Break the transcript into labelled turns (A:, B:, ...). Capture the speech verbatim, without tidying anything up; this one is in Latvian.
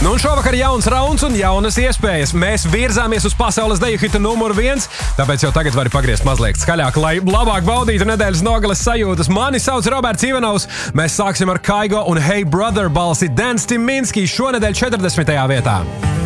A: Nu, un šovakar jauns rauns un jaunas iespējas. Mēs virzāmies uz pasaules deju hita numuru viens, tāpēc jau tagad vari pagriezt mazliet skaļāk, lai labāk baudītu nedēļas nogales sajūtas. Mani sauc Roberts Ivanovs. Mēs sāksim ar Kaigo un Hey Brother balsi Dance Timinski šonedēļ četrdesmitajā vietā.